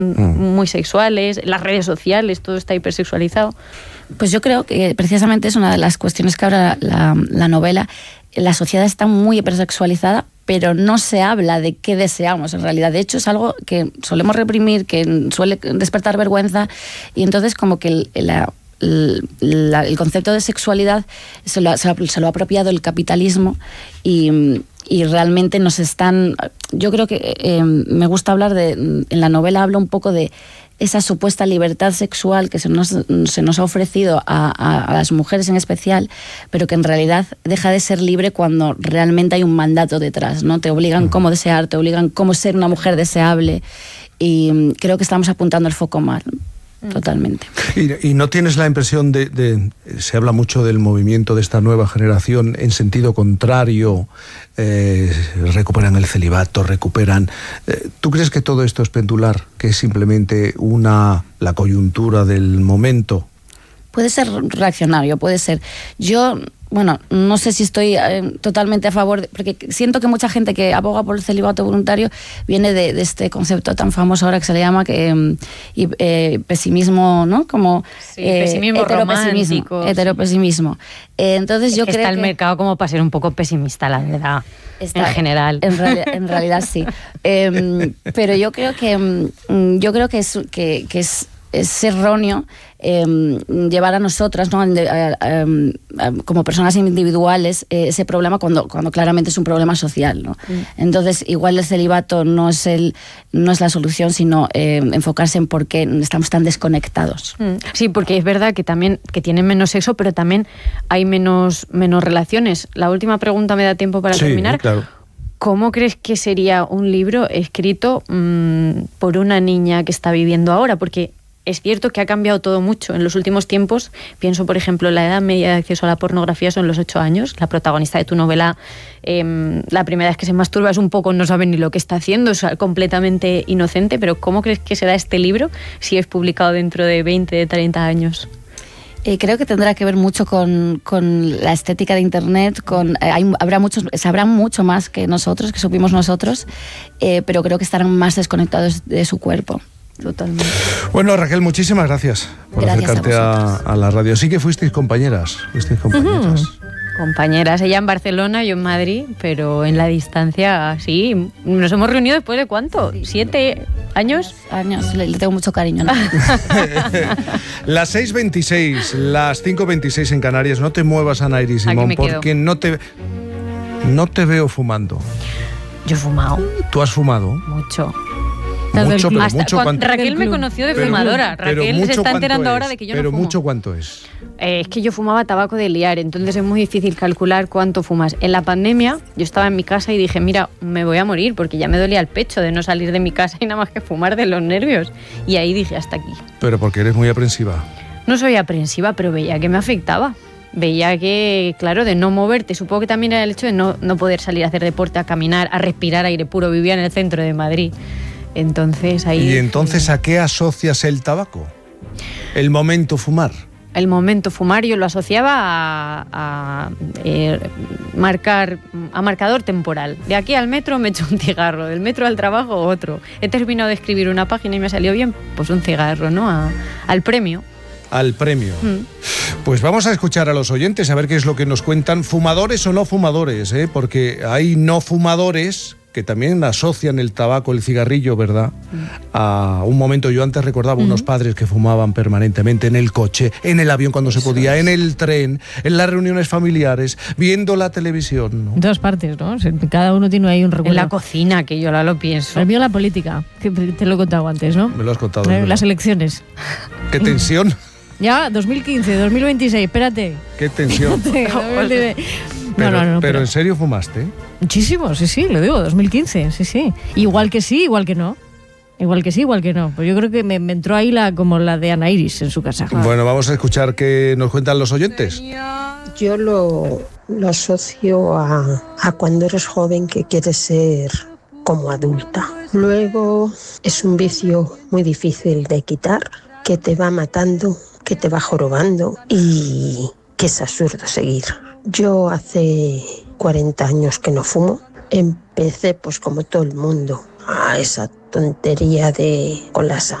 muy sexuales, las redes sociales, todo está hipersexualizado. Pues yo creo que precisamente es una de las cuestiones que ahora la novela. La sociedad está muy hipersexualizada, pero no se habla de qué deseamos en realidad. De hecho, es algo que solemos reprimir, que suele despertar vergüenza, y entonces como que el concepto de sexualidad se lo ha apropiado el capitalismo y realmente nos están... Yo creo que me gusta hablar en la novela hablo un poco de esa supuesta libertad sexual que se nos ha ofrecido a las mujeres en especial, pero que en realidad deja de ser libre cuando realmente hay un mandato detrás, ¿no? Te obligan cómo desear, te obligan cómo ser una mujer deseable, y creo que estamos apuntando el foco mal. Totalmente. ¿Y no tienes la impresión se habla mucho del movimiento de esta nueva generación en sentido contrario, recuperan el celibato, ¿tú crees que todo esto es pendular, que es simplemente la coyuntura del momento? Puede ser reaccionario, puede ser. Yo, no sé si estoy totalmente a favor, porque siento que mucha gente que aboga por el celibato voluntario viene de este concepto tan famoso ahora que se le llama pesimismo, ¿no? Como pesimismo romántico. Heteropesimismo. Entonces yo creo que... Está el mercado como para ser un poco pesimista, la verdad, en general. En realidad sí. Pero yo creo que es erróneo llevar a nosotras, ¿no? Como personas individuales ese problema cuando claramente es un problema social, ¿no? Entonces igual el celibato no es la solución, sino enfocarse en por qué estamos tan desconectados. Sí, porque es verdad que también que tienen menos sexo, pero también hay menos relaciones. La última pregunta, me da tiempo para terminar. Claro. ¿Cómo crees que sería un libro escrito por una niña que está viviendo ahora? Porque es cierto que ha cambiado todo mucho en los últimos tiempos. Pienso, por ejemplo, la edad media de acceso a la pornografía son los 8 años. La protagonista de tu novela, la primera vez que se masturba es un poco, no sabe ni lo que está haciendo, es completamente inocente. Pero ¿cómo crees que será este libro si es publicado dentro de 20, de 30 años? Creo que tendrá que ver mucho con la estética de Internet, sabrán mucho más que nosotros, que supimos nosotros, pero creo que estarán más desconectados de su cuerpo. Totalmente. Bueno, Raquel, muchísimas gracias por acercarte a la radio. Sí que fuisteis compañeras. Compañeras, ella en Barcelona, yo en Madrid, pero en la distancia, sí. Nos hemos reunido después de ¿cuánto? ¿7 años? Le tengo mucho cariño, ¿no? Las 6:26, las 5:26 en Canarias. No te muevas, Ana Iris Simón, porque no te veo fumando. Yo he fumado. ¿Tú has fumado? Mucho. Raquel me conoció de fumadora. Raquel se está enterando ahora de que yo no fumo. Pero mucho, ¿cuánto es? Es que yo fumaba tabaco de liar, entonces es muy difícil calcular cuánto fumas. En la pandemia yo estaba en mi casa y dije, mira, me voy a morir porque ya me dolía el pecho de no salir de mi casa y nada más que fumar de los nervios. Y ahí dije, hasta aquí. Pero porque eres muy aprensiva. No soy aprensiva, pero veía que me afectaba. Veía que, claro, de no moverte, supongo que también era el hecho de no poder salir a hacer deporte, a caminar, a respirar aire puro. Vivía en el centro de Madrid. Entonces ahí... ¿Y entonces a qué asocias el tabaco? El momento fumar. El momento fumar yo lo asociaba a marcador temporal. De aquí al metro me echo un cigarro, del metro al trabajo otro. He terminado de escribir una página y me salió bien, pues un cigarro, ¿no? Al premio. Al premio. Pues vamos a escuchar a los oyentes a ver qué es lo que nos cuentan, fumadores o no fumadores, porque hay no fumadores que también asocian el tabaco, el cigarrillo, ¿verdad? A un momento, yo antes recordaba unos padres que fumaban permanentemente en el coche, en el avión cuando se podía, en el tren, en las reuniones familiares, viendo la televisión, ¿no? En todas partes, ¿no? Cada uno tiene ahí un recuerdo. En la cocina, que yo ahora lo pienso. El mío la política, que te lo he contado antes, ¿no? Me lo has contado. Las elecciones. ¿Qué tensión? Ya, 2015, 2026, espérate. ¿Qué tensión? Pero ¿en serio fumaste? Muchísimo, sí, lo digo, 2015, sí. Igual que sí, igual que no. Igual que sí, igual que no. Pues yo creo que me entró ahí como la de Ana Iris en su casa. Bueno, vamos a escuchar qué nos cuentan los oyentes. Yo lo asocio a cuando eres joven que quieres ser como adulta. Luego es un vicio muy difícil de quitar, que te va matando, que te va jorobando y que es absurdo seguir. Yo hace 40 años que no fumo. Empecé, pues como todo el mundo, a esa tontería de con las